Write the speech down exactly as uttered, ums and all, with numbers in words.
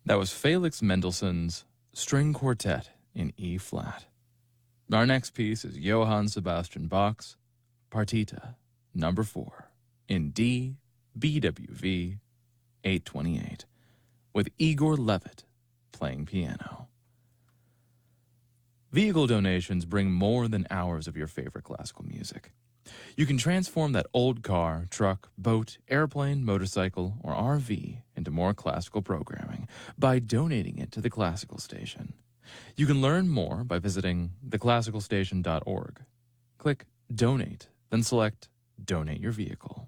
That was Felix Mendelssohn's String Quartet in E-flat. Our next piece is Johann Sebastian Bach's Partita number four in D, B W V eight twenty-eight, with Igor Levit playing piano. Vehicle donations bring more than hours of your favorite classical music. You can transform that old car, truck, boat, airplane, motorcycle, or R V into more classical programming by donating it to the Classical Station. You can learn more by visiting the classical station dot org. Click Donate, then select Donate Your Vehicle.